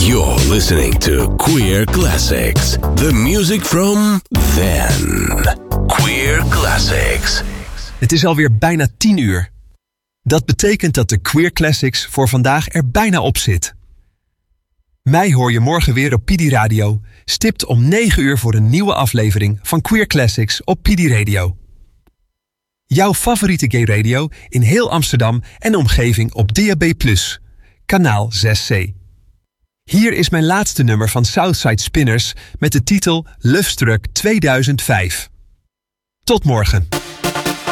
You're listening to Queer Classics, the music from then. Queer Classics. Het is alweer bijna 10 uur. Dat betekent dat de Queer Classics voor vandaag er bijna op zit. Mij hoor je morgen weer op PD Radio, stipt om 9 uur voor een nieuwe aflevering van Queer Classics op PD Radio. Jouw favoriete gay radio in heel Amsterdam en omgeving op DAB+, kanaal 6C. Hier is mijn laatste nummer van Southside Spinners met de titel Love Struck 2005. Tot morgen.